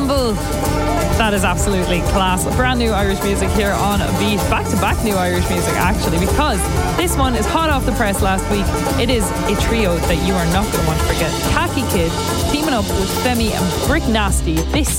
Rumble. That is absolutely class. Brand new Irish music here on Beat. Back-to-back new Irish music, actually, because this one is hot off the press last week. It is a trio that you are not going to want to forget. Khaki Kid teaming up with Femi and Brick Nasty. This